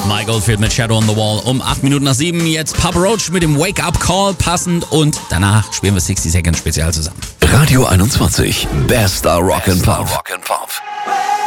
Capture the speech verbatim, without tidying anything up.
Mike Oldfield mit Shadow on the Wall um acht Minuten nach sieben. Jetzt Papa Roach mit dem Wake-Up-Call passend und danach spielen wir sechzig Seconds Spezial zusammen. Radio einundzwanzig, bester Rock and Pop.